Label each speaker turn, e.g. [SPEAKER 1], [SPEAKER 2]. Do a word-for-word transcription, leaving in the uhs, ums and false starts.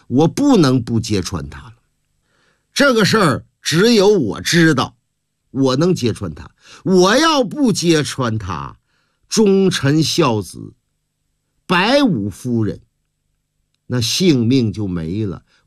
[SPEAKER 1] 我不能不揭穿他了。这个事儿只有我知道，我能揭穿他。我要不揭穿他，忠臣孝子白武夫人那性命就没了。